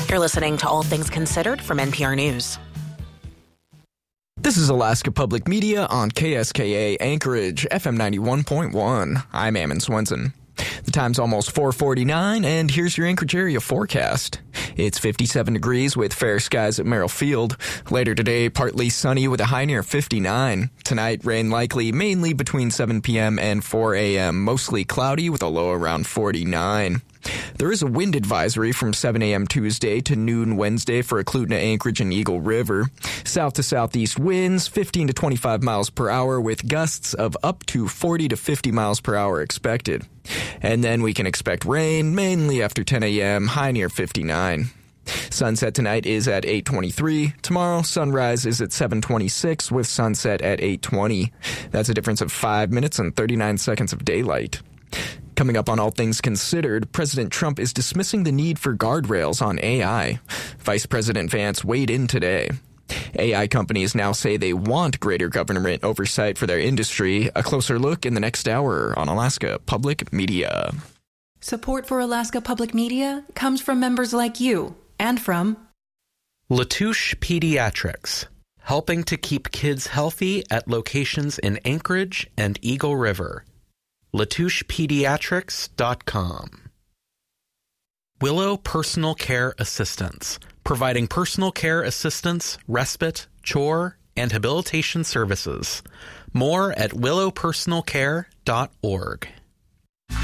You're listening to All Things Considered from NPR News. This is Alaska Public Media on KSKA Anchorage, FM 91.1. I'm Ammon Swenson. The time's almost 4:49, and here's your Anchorage area forecast. It's 57 degrees with fair skies at Merrill Field. Later today, partly sunny with a high near 59. Tonight, rain likely mainly between 7 p.m. and 4 a.m., mostly cloudy with a low around 49. There is a wind advisory from 7 a.m. Tuesday to noon Wednesday for Eklutna, Anchorage, and Eagle River. South to southeast winds, 15 to 25 miles per hour with gusts of up to 40 to 50 miles per hour expected. And then we can expect rain, mainly after 10 a.m., high near 59. Sunset tonight is at 8:23. Tomorrow, sunrise is at 7:26 with sunset at 8:20. That's a difference of 5 minutes and 39 seconds of daylight. Coming up on All Things Considered, President Trump is dismissing the need for guardrails on AI. Vice President Vance weighed in today. AI companies now say they want greater government oversight for their industry. A closer look in the next hour on Alaska Public Media. Support for Alaska Public Media comes from members like you and from Latouche Pediatrics, helping to keep kids healthy at locations in Anchorage and Eagle River. LatouchePediatrics.com. Willow Personal Care Assistance, providing personal care assistance, respite, chore, and habilitation services. More at willowpersonalcare.org.